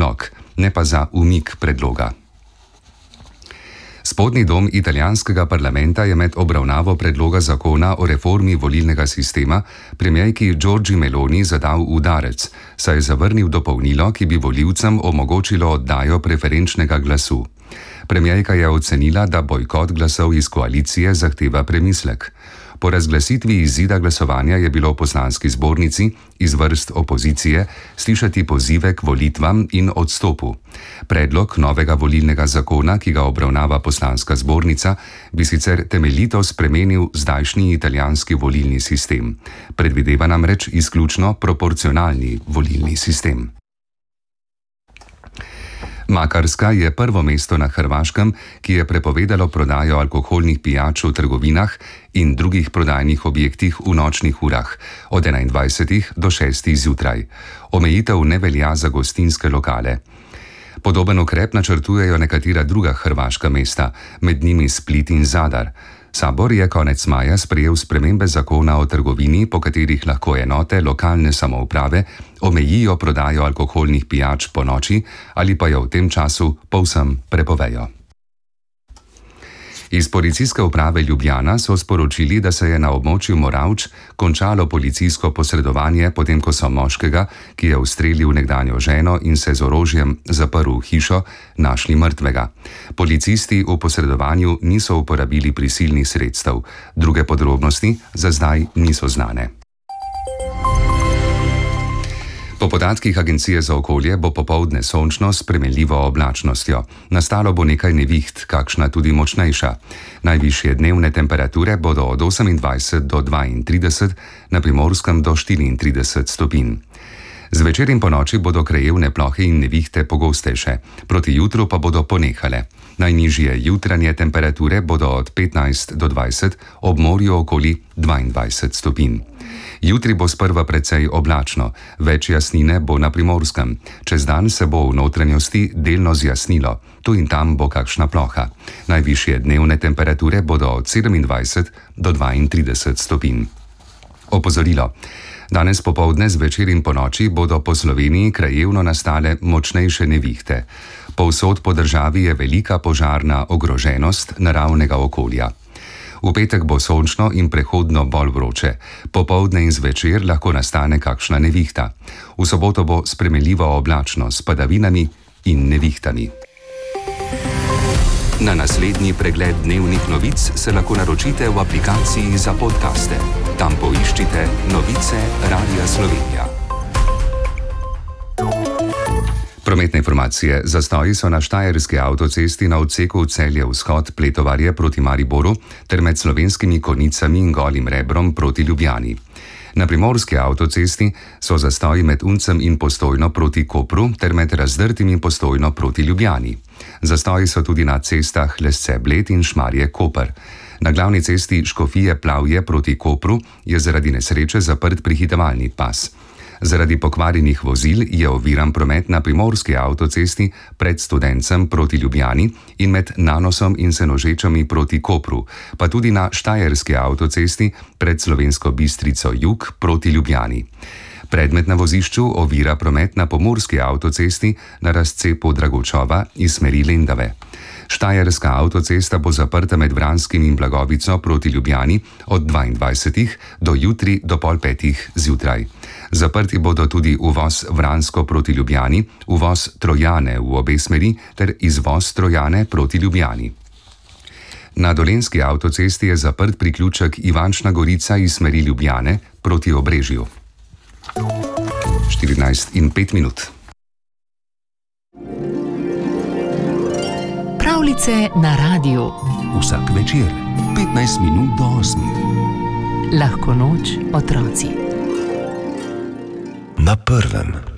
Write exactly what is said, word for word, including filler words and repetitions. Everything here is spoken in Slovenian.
odlog, ne pa za umik predloga. Spodnji dom italijanskega parlamenta je med obravnavo predloga zakona o reformi volilnega sistema premierki Giorgi Meloni zadal udarec, saj je zavrnil dopolnilo, ki bi volivcem omogočilo oddajo preferenčnega glasu. Premierka je ocenila, da bojkot glasov iz koalicije zahteva premislek. Po razglasitvi izida glasovanja je bilo v poslanski zbornici iz vrst opozicije slišati pozive k volitvam in odstopu. Predlog novega volilnega zakona, ki ga obravnava poslanska zbornica, bi sicer temeljito spremenil zdajšnji italijanski volilni sistem. Predvideva namreč izključno proporcionalni volilni sistem. Makarska je prvo mesto na Hrvaškem, ki je prepovedalo prodajo alkoholnih pijač v trgovinah in drugih prodajnih objektih v nočnih urah od enaindvajsetih do šestih zjutraj. Omejitev ne velja za gostinske lokale. Podoben ukrep načrtujejo nekatera druga hrvaška mesta, med njimi Split in Zadar. Sabor je konec maja sprejel spremembe zakona o trgovini, po katerih lahko enote lokalne samouprave omejijo prodajo alkoholnih pijač po noči ali pa jo v tem času povsem prepovejo. Iz policijske uprave Ljubljana so sporočili, da se je na območju Moravč končalo policijsko posredovanje, potem ko so moškega, ki je ustrelil nekdanjo ženo in se z orožjem zaprl v hišo, našli mrtvega. Policisti v posredovanju niso uporabili prisilnih sredstev. Druge podrobnosti za zdaj niso znane. Po podatkih Agencije za okolje bo popoldne sončno s spremenljivo oblačnostjo. Nastalo bo nekaj neviht, kakšna tudi močnejša. Najvišje dnevne temperature bodo od osemindvajset do dvaintrideset, na Primorskem do štiriintrideset stopinj. Zvečer in ponoči bodo krajevne plohe in nevihte pogostejše, proti jutru pa bodo ponehale. Najnižje jutranje temperature bodo od petnajst do dvajset, ob morju okoli dvaindvajset stopinj. Jutri bo sprva precej oblačno, več jasnine bo na Primorskem. Čez dan se bo v notranjosti delno zjasnilo, tu in tam bo kakšna ploha. Najvišje dnevne temperature bodo od sedemindvajset do dvaintrideset stopinj. Opozorilo. Danes popoldne, zvečer in ponoči bodo po Sloveniji krajevno nastale močnejše nevihte. Povsod po državi je velika požarna ogroženost naravnega okolja. V petek bo sončno in prehodno bolj vroče. Popoldne in zvečer lahko nastane kakšna nevihta. V soboto bo spremenljivo oblačno s padavinami in nevihtami. Na naslednji pregled dnevnih novic se lahko naročite v aplikaciji za podcaste. Tam poiščite Novice Radia Slovenija. Prometne informacije. Zastoji so na štajerski avtocesti na odseku Celje-Vzhod Pletovarje proti Mariboru ter med Slovenskimi Konjicami in Golim Rebrom proti Ljubljani. Na primorski avtocesti so zastoji med Uncem in Postojno proti Kopru ter med Razdrtim in Postojno proti Ljubljani. Zastoji so tudi na cestah Lesce-Bled in Šmarje-Koper. Na glavni cesti Škofije-Plavje proti Kopru je zaradi nesreče zaprt prehitevalni pas. Zaradi pokvarjenih vozil je oviran promet na primorski avtocesti pred Studencem proti Ljubljani in med Nanosom in Senožečami proti Kopru, pa tudi na štajerski avtocesti pred Slovensko Bistrico jug proti Ljubljani. Predmet na vozišču ovira promet na pomurski avtocesti na razcepu Dragočova iz smeri Lendave. Štajerska avtocesta bo zaprta med Vranskim in Blagovico proti Ljubljani od dvaindvajsetih do jutri do pol petih zjutraj. Zaprti bodo tudi uvoz Vransko proti Ljubljani, uvoz Trojane v obe smeri ter izvoz Trojane proti Ljubljani. Na dolenjski avtocesti je zaprt priključek Ivančna Gorica iz smeri Ljubljane proti Obrežju. štirinajst in pet minut. Pravljice na radiju. Vsak večer, petnajst minut do osmih. Lahko noč, otroci. Na prvem.